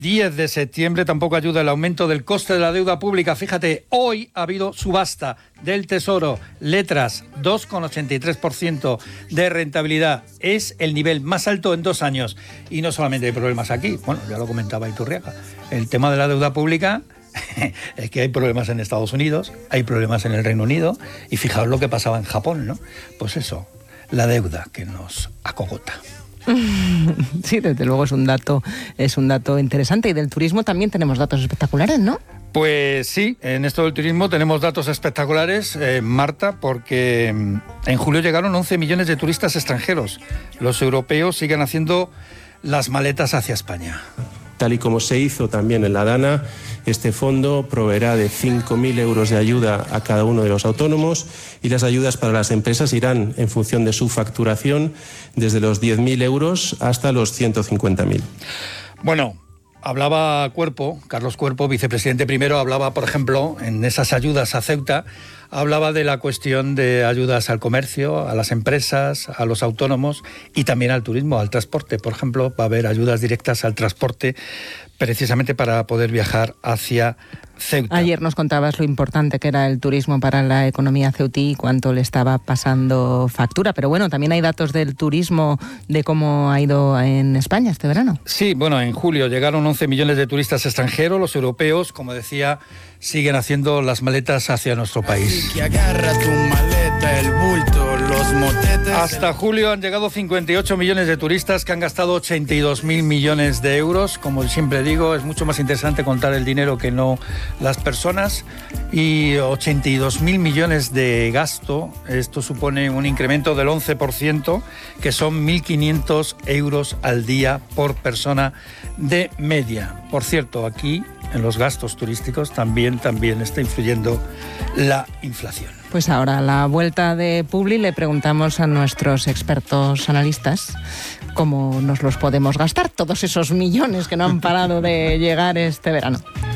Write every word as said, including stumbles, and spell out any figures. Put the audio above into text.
diez de septiembre tampoco ayuda el aumento del coste de la deuda pública. Fíjate, hoy ha habido subasta del Tesoro, letras, dos coma ochenta y tres por ciento de rentabilidad. Es el nivel más alto en dos años. Y no solamente hay problemas aquí, bueno, ya lo comentaba Iturriaga, el tema de la deuda pública es que hay problemas en Estados Unidos, hay problemas en el Reino Unido, y fijaos lo que pasaba en Japón, ¿no? Pues eso, la deuda que nos acogota. Sí, desde luego es un dato, es un dato interesante. Y del turismo también tenemos datos espectaculares, ¿no? Pues sí, en esto del turismo tenemos datos espectaculares, eh, Marta, porque en julio llegaron once millones de turistas extranjeros. Los europeos siguen haciendo las maletas hacia España. Tal y como se hizo también en la DANA, este fondo proveerá de cinco mil euros de ayuda a cada uno de los autónomos, y las ayudas para las empresas irán en función de su facturación, desde los diez mil euros hasta los ciento cincuenta mil. Bueno, hablaba Cuerpo, Carlos Cuerpo, vicepresidente primero, hablaba, por ejemplo, en esas ayudas a Ceuta, hablaba de la cuestión de ayudas al comercio, a las empresas, a los autónomos y también al turismo, al transporte. Por ejemplo, va a haber ayudas directas al transporte precisamente para poder viajar hacia Ceuta. Ayer nos contabas lo importante que era el turismo para la economía ceutí y cuánto le estaba pasando factura. Pero bueno, también hay datos del turismo, de cómo ha ido en España este verano. Sí, bueno, en julio llegaron once millones de turistas extranjeros. Los europeos, como decía, siguen haciendo las maletas hacia nuestro país. Así que agarra tu maleta, el bulto, los motetes. Hasta julio han llegado cincuenta y ocho millones de turistas que han gastado ochenta y dos mil millones de euros. Como siempre digo, es mucho más interesante contar el dinero que no las personas. Y ochenta y dos mil millones de gasto, esto supone un incremento del once por ciento, que son mil quinientos euros al día por persona de media. Por cierto, aquí en los gastos turísticos también, también está influyendo la inflación. Pues ahora, a la vuelta de Publi, le preguntamos a nuestros expertos analistas cómo nos los podemos gastar, todos esos millones que no han parado de llegar este verano.